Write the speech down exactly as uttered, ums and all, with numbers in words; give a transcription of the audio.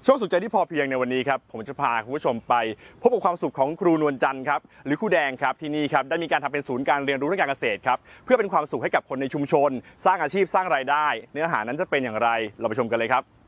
ช่วงสุขใจที่พอเพียงในวันนี้ครับผมจะพาคุณผู้ชมไปพบกับความสุขของครูนวลจันทร์ครับหรือครูแดงครับที่นี่ครับได้มีการทำเป็นศูนย์การเรียนรู้เรื่องการเกษตรครับเพื่อเป็นความสุขให้กับคนในชุมชนสร้างอาชีพสร้างรายได้เนื้อหานั้นจะเป็นอย่างไรเราไปชมกันเลยครับ